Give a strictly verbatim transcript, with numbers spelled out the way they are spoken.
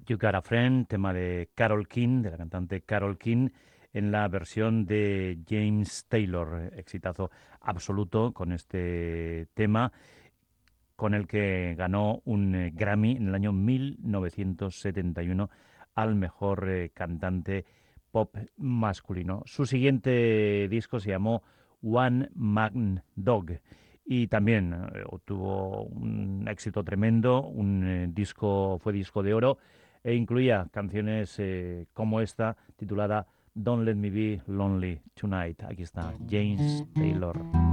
You Got a Friend, tema de Carole King, de la cantante Carole King, en la versión de James Taylor. Exitazo absoluto con este tema, con el que ganó un eh, Grammy en el año mil novecientos setenta y uno al mejor eh, cantante pop masculino. Su siguiente disco se llamó One Man Dog y también eh, obtuvo un éxito tremendo, un eh, disco, fue disco de oro e incluía canciones eh, como esta titulada Don't Let Me Be Lonely Tonight. Aquí está James Taylor.